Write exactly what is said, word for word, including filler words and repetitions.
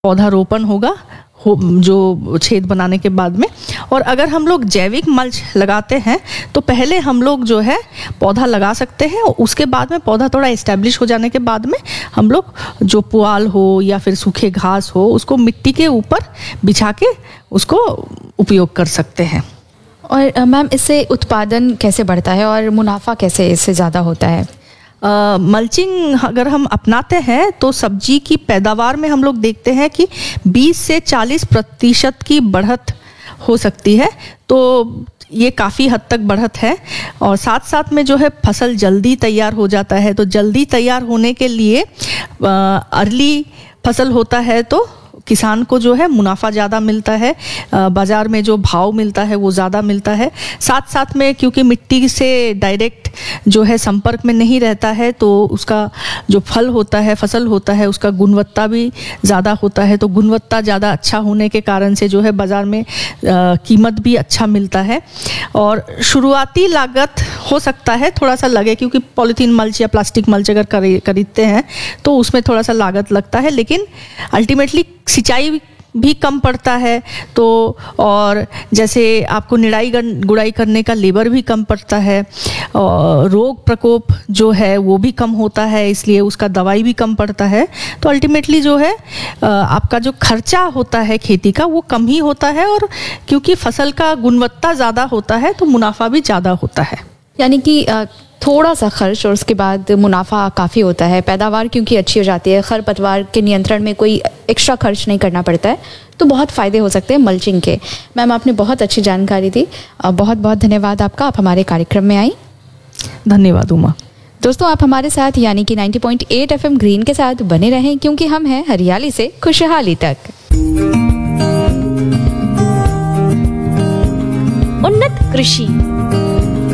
पौधारोपण होगा हो जो छेद बनाने के बाद में। और अगर हम लोग जैविक मल्च लगाते हैं तो पहले हम लोग जो है पौधा लगा सकते हैं, उसके बाद में पौधा थोड़ा इस्टेब्लिश हो जाने के बाद में हम लोग जो पुआल हो या फिर सूखे घास हो उसको मिट्टी के ऊपर बिछा के उसको उपयोग कर सकते हैं। और मैम इससे उत्पादन कैसे बढ़ता है और मुनाफा कैसे इससे ज़्यादा होता है? मल्चिंग uh, अगर हम अपनाते हैं तो सब्जी की पैदावार में हम लोग देखते हैं कि बीस से चालीस प्रतिशत की बढ़त हो सकती है, तो ये काफ़ी हद तक बढ़त है। और साथ साथ में जो है फसल जल्दी तैयार हो जाता है, तो जल्दी तैयार होने के लिए अर्ली फसल होता है तो किसान को जो है मुनाफा ज़्यादा मिलता है, बाज़ार में जो भाव मिलता है वो ज़्यादा मिलता है। साथ साथ में क्योंकि मिट्टी से डायरेक्ट जो है संपर्क में नहीं रहता है तो उसका जो फल होता है, फसल होता है, उसका गुणवत्ता भी ज़्यादा होता है, तो गुणवत्ता ज़्यादा अच्छा होने के कारण से जो है बाज़ार में कीमत भी अच्छा मिलता है। और शुरुआती लागत हो सकता है थोड़ा सा लगे, क्योंकि पॉलीथीन मल्च या प्लास्टिक मल्च अगर खरीदते हैं तो उसमें थोड़ा सा लागत लगता है, लेकिन अल्टीमेटली सिंचाई भी कम पड़ता है, तो और जैसे आपको निराई गुड़ाई करने का लेबर भी कम पड़ता है, और रोग प्रकोप जो है वो भी कम होता है, इसलिए उसका दवाई भी कम पड़ता है। तो अल्टीमेटली जो है आपका जो खर्चा होता है खेती का वो कम ही होता है, और क्योंकि फसल का गुणवत्ता ज़्यादा होता है तो मुनाफा भी ज़्यादा होता है। यानी कि थोड़ा सा खर्च और उसके बाद मुनाफा काफ़ी होता है, पैदावार क्योंकि अच्छी हो जाती है, खरपतवार के नियंत्रण में कोई एक्स्ट्रा खर्च नहीं करना पड़ता है, तो बहुत फ़ायदे हो सकते हैं मल्चिंग के। मैम आपने बहुत अच्छी जानकारी दी, बहुत बहुत धन्यवाद आपका, आप हमारे कार्यक्रम में आई। धन्यवाद उमा। दोस्तों आप हमारे साथ यानी कि नब्बे पॉइंट आठ एफ एम ग्रीन के साथ बने रहें, क्योंकि हम हैं हरियाली से खुशहाली तक। उन्नत कृषि